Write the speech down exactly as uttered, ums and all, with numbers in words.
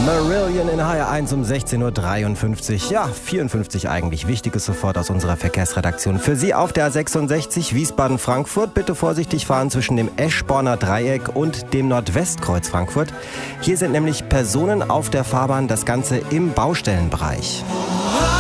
Marillion in H R eins um sechzehn Uhr dreiundfünfzig. Ja, vierundfünfzig eigentlich. Wichtiges sofort aus unserer Verkehrsredaktion. Für Sie auf der A sechsundsechzig Wiesbaden-Frankfurt. Bitte vorsichtig fahren zwischen dem Eschborner Dreieck und dem Nordwestkreuz Frankfurt. Hier sind nämlich Personen auf der Fahrbahn, das Ganze im Baustellenbereich.